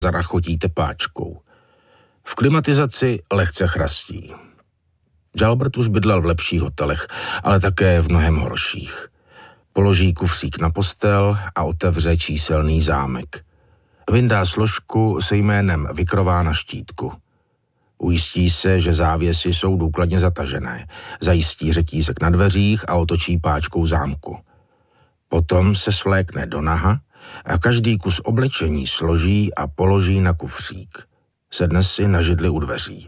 zarachotíte páčkou. V klimatizaci lehce chrastí. Jalbert už bydlel v lepších hotelech, ale také v mnohem horších. Položí kufřík na postel a otevře číselný zámek. Vyndá složku se jménem Vikrová na štítku. Ujistí se, že závěsy jsou důkladně zatažené. Zajistí řetízek na dveřích a otočí páčkou zámku. Potom se svlékne do naha a každý kus oblečení složí a položí na kufřík. Sedne si na židli u dveří.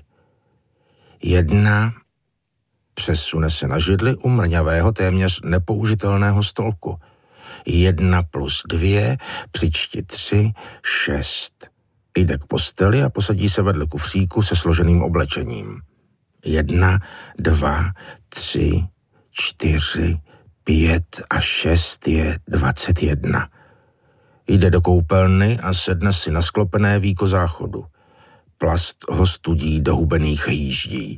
1, přesune se na židli u mrňavého, téměř nepoužitelného stolku. 1 + 2, přičti 3, 6. Jde k posteli a posadí se vedle kufříku se složeným oblečením. 1, 2, 3, 4, 5 a 6 je 21. Jde do koupelny a sedne si na sklopené víko záchodu. Plast ho studí do hubených hýždí.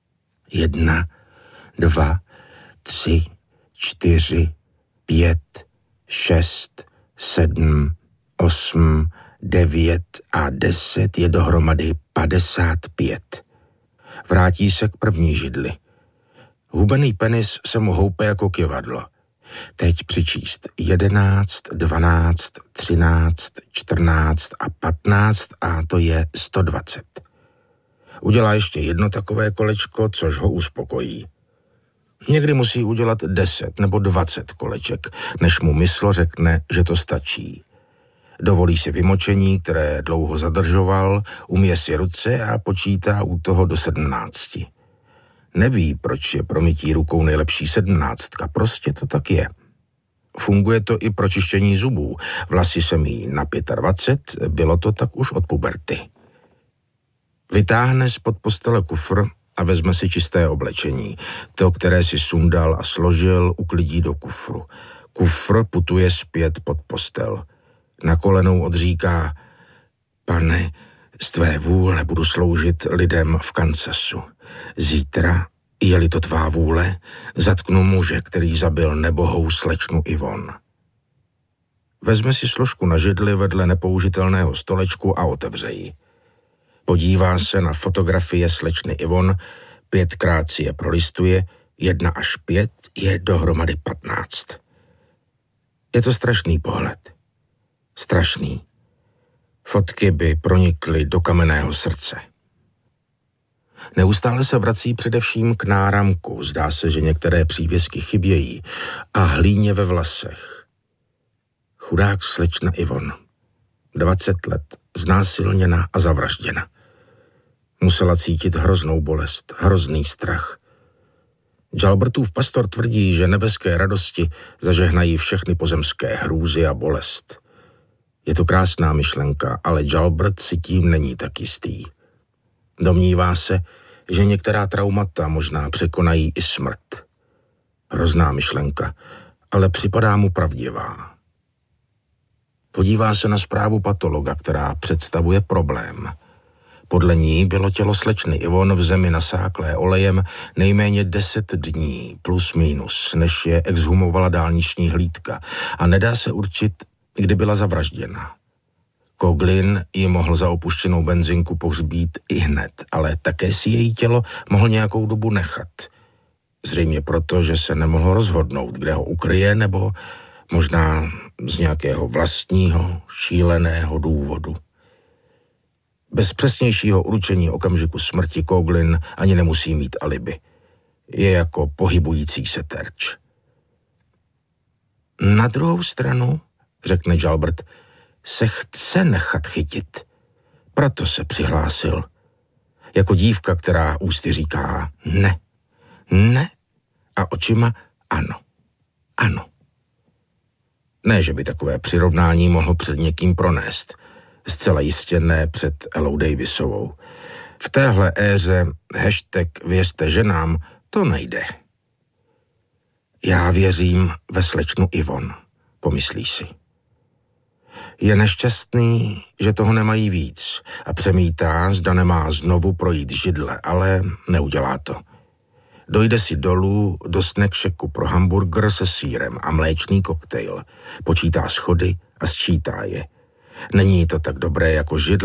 1, 2, 3, 4, 5, 6, 7, 8, 9 a 10 je dohromady 55. Vrátí se k první židli. Hubený penis se mu houpe jako kyvadlo. Teď přičíst 11, 12, 13, 14 a 15 a to je 120. Udělá ještě jedno takové kolečko, což ho uspokojí. Někdy musí udělat 10 nebo 20 koleček, než mu mysl řekne, že to stačí. Dovolí si vymočení, které dlouho zadržoval, umije si ruce a počítá u toho do 17. Neví, proč je pro mytí rukou nejlepší 17, prostě to tak je. Funguje to i pro čištění zubů. Vlasy se míjí na 25, bylo to tak už od puberty. Vytáhne spod postele kufr a vezme si čisté oblečení. To, které si sundal a složil, uklidí do kufru. Kufr putuje zpět pod postel. Na kolenou odříká: Pane, z tvé vůle budu sloužit lidem v Kansasu. Zítra, je-li to tvá vůle, zatknu muže, který zabil nebohou slečnu Yvonne. Vezme si složku na židli vedle nepoužitelného stolečku a otevře ji. Podívá se na fotografie slečny Yvonne, 5krát si je prolistuje, 1 až 5 je dohromady 15. Je to strašný pohled. Strašný. Fotky by pronikly do kamenného srdce. Neustále se vrací především k náramku. Zdá se, že některé přívěsky chybějí a hlíně ve vlasech. Chudák slečna Yvonne. 20 let, znásilněna a zavražděna. Musela cítit hroznou bolest, hrozný strach. Jalbertův pastor tvrdí, že nebeské radosti zažehnají všechny pozemské hrůzy a bolest. Je to krásná myšlenka, ale Jalbert si tím není tak jistý. Domnívá se, že některá traumata možná překonají i smrt. Hrozná myšlenka, ale připadá mu pravdivá. Podívá se na zprávu patologa, která představuje problém. Podle ní bylo tělo slečny Yvonne v zemi nasáklé olejem nejméně 10 dní plus minus, než je exhumovala dálniční hlídka a nedá se určit, kdy byla zavražděna. Coughlin ji mohl za opuštěnou benzinku pohřbít i hned, ale také si její tělo mohl nějakou dobu nechat. Zřejmě proto, že se nemohl rozhodnout, kde ho ukryje, nebo možná z nějakého vlastního, šíleného důvodu. Bez přesnějšího určení okamžiku smrti Coughlin ani nemusí mít alibi. Je jako pohybující se terč. Na druhou stranu, řekne Jalbert, se chce nechat chytit. Proto se přihlásil. Jako dívka, která ústy říká ne, ne a očima ano, ano. Ne, že by takové přirovnání mohl před někým pronést. Zcela jistě ne před Ellou Davisovou. V téhle éře #věřte ženám to nejde. Já věřím ve slečnu Yvonne, pomyslí si. Je nešťastný, že toho nemají víc a přemítá, zda nemá znovu projít židle, ale neudělá to. Dojde si dolů do snack shacku pro hamburger se sýrem a mléčný koktejl. Počítá schody a sčítá je. Není to tak dobré jako židle,